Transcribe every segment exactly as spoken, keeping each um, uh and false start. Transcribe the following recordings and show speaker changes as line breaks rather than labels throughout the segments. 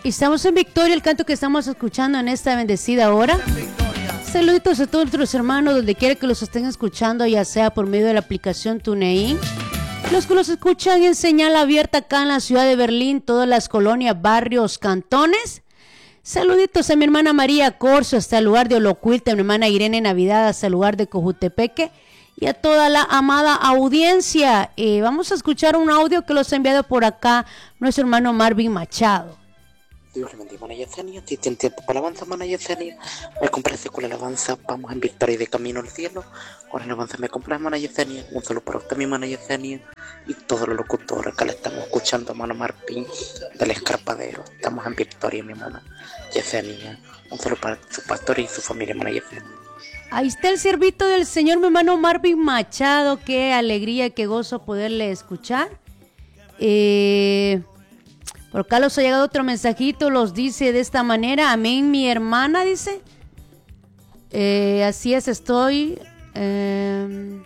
Estamos en victoria, el canto que estamos escuchando en esta bendecida hora. Saluditos a todos nuestros hermanos, donde quiera que los estén escuchando, ya sea por medio de la aplicación TuneIn. Los que los escuchan en señal abierta acá en la ciudad de Berlín, todas las colonias, barrios, cantones. Saluditos a mi hermana María Corso, hasta el lugar de Olocuilta, a mi hermana Irene Navidad, hasta el lugar de Cojutepeque, y a toda la amada audiencia. Eh, vamos a escuchar un audio que los ha enviado por acá nuestro hermano Marvin Machado.
Dios le bendiga, mana Yesenia. Si tiene tiempo para alabanza, mana Yesenia, me complace con la alabanza. Vamos en victoria y de camino al cielo. Con la alabanza me complace, mana Yesenia. Un saludo para usted, mi mana Yesenia, y todos los locutores que le estamos escuchando, mano Martín del Escarpadero. Estamos en victoria, mi mana Yesenia. Un saludo para su pastor y su familia, mana Yesenia.
Ahí está el siervito del Señor, mi hermano Marvin Machado. Qué alegría, qué gozo poderle escuchar. Eh... Por acá los ha llegado otro mensajito, los dice de esta manera: amén, mi hermana, dice. Eh, así es, estoy. Eh,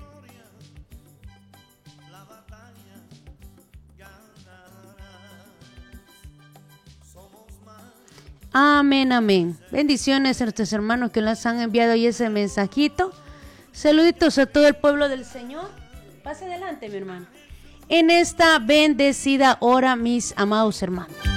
amén, amén. Bendiciones a nuestros hermanos que nos han enviado hoy ese mensajito. Saluditos a todo el pueblo del Señor. Pase adelante, mi hermano. En esta bendecida hora, mis amados hermanos.